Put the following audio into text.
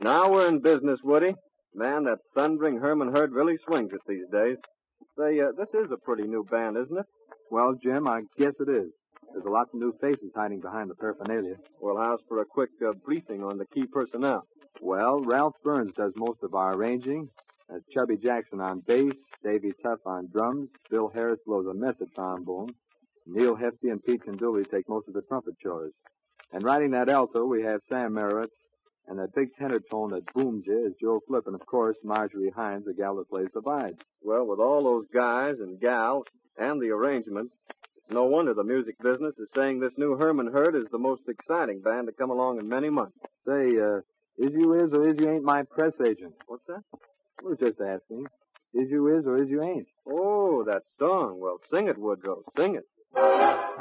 Now we're in business, Woody. Man, that thundering Herman Herd really swings it these days. Say, this is a pretty new band, isn't it? Well, Jim, I guess it is. There's lots of new faces hiding behind the paraphernalia. Well, how's for a quick briefing on the key personnel? Well, Ralph Burns does most of our arranging. That's Chubby Jackson on bass, Davey Tuff on drums, Bill Harris blows a mess at trombone, Neil Hefty and Pete Conduli take most of the trumpet chores. And riding that alto, we have Sam Merowitz, and that big tenor tone that booms you is Joe Flip, and of course, Marjorie Hines, the gal that plays the vibes. Well, with all those guys and gals and the arrangements, it's no wonder the music business is saying this new Herman Herd is the most exciting band to come along in many months. Say, is you or is you ain't my press agent? What's that? We're just asking. Is you or is you ain't? Oh, that song. Well, sing it, Woodrow. Sing it.